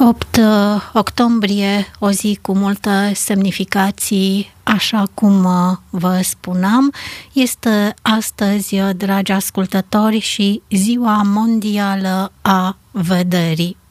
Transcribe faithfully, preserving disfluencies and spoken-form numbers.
opt octombrie, o zi cu multă semnificații, așa cum vă spuneam, este astăzi, dragi ascultători, și Ziua Mondială a Vederii.